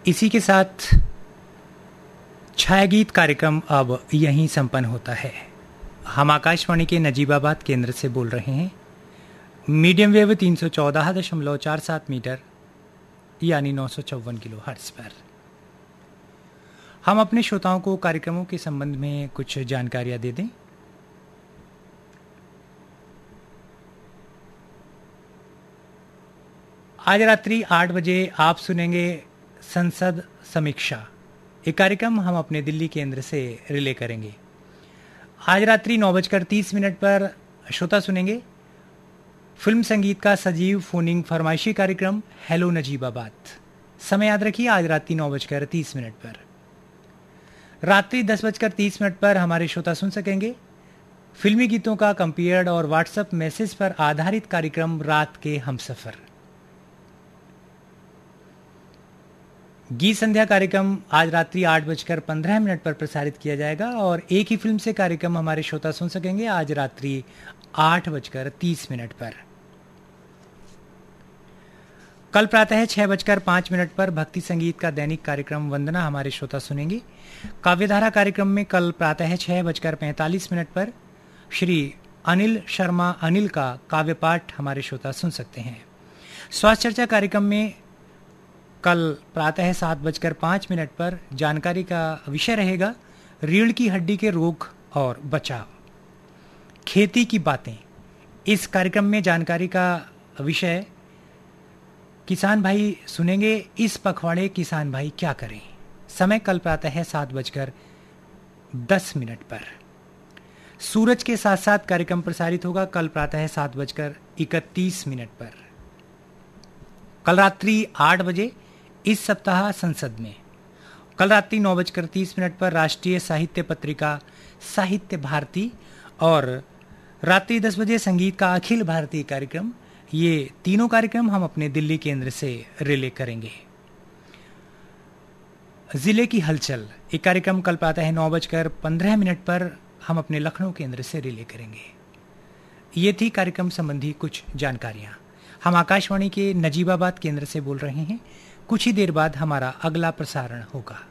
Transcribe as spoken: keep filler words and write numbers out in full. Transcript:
इसी के साथ छायागीत कार्यक्रम अब यहीं संपन्न होता है। हम आकाशवाणी के नजीबाबाद केंद्र से बोल रहे हैं। मीडियम वेव तीन सौ चौदह दशमलव चार सात मीटर यानी नौ सौ चौवन किलो हर्ट्ज पर हम अपने श्रोताओं को कार्यक्रमों के संबंध में कुछ जानकारियां दे दें। आज रात्रि आठ बजे आप सुनेंगे संसद समीक्षा। एक कार्यक्रम हम अपने दिल्ली केंद्र से रिले करेंगे। आज रात्रि नौ बजकर तीस मिनट पर श्रोता सुनेंगे फिल्म संगीत का सजीव फोनिंग फरमाइशी कार्यक्रम हेलो नजीबाबाद। समय याद रखिए, आज रात्रि नौ बजकर तीस मिनट पर। रात्रि दस बजकर तीस मिनट पर हमारे श्रोता सुन सकेंगे फिल्मी गीतों का कंपेयर्ड और व्हाट्सएप मैसेज पर आधारित कार्यक्रम रात के हमसफर। गीत संध्या कार्यक्रम आज रात्रि आठ बजकर पंद्रह मिनट पर प्रसारित किया जाएगा और एक ही फिल्म से कार्यक्रम हमारे श्रोता सुन सकेंगे आज रात्रि आठ बजकर तीस मिनट पर। कल प्रातः छह बजकर पांच मिनट पर भक्ति संगीत का दैनिक कार्यक्रम वंदना हमारे श्रोता सुनेंगे। काव्यधारा कार्यक्रम में कल प्रातः छह बजकर पैंतालीस मिनट पर श्री अनिल शर्मा अनिल का काव्य पाठ हमारे श्रोता सुन सकते हैं। स्वास्थ्य चर्चा कार्यक्रम में कल प्रातः सात बजकर पांच मिनट पर जानकारी का विषय रहेगा रीढ़ की हड्डी के रोग और बचाव। खेती की बातें, इस कार्यक्रम में जानकारी का विषय किसान भाई सुनेंगे इस पखवाड़े किसान भाई क्या करें। समय कल प्रातः सात बजकर दस मिनट पर। सूरज के साथ साथ कार्यक्रम प्रसारित होगा कल प्रातः सात बजकर इकतीस मिनट पर। कल रात्रि आठ बजे इस सप्ताह संसद में। कल रात्रि नौ बजकर तीस मिनट पर राष्ट्रीय साहित्य पत्रिका साहित्य भारती और रात्रि दस बजे संगीत का अखिल भारतीय कार्यक्रम। ये तीनों कार्यक्रम हम अपने दिल्ली केंद्र से रिले करेंगे। जिले की हलचल, एक कार्यक्रम कल प्रातः नौ बजकर पंद्रह मिनट पर हम अपने लखनऊ केंद्र से रिले करेंगे। ये थी कार्यक्रम संबंधी कुछ जानकारियां। हम आकाशवाणी के नजीबाबाद केंद्र से बोल रहे हैं। कुछ ही देर बाद हमारा अगला प्रसारण होगा।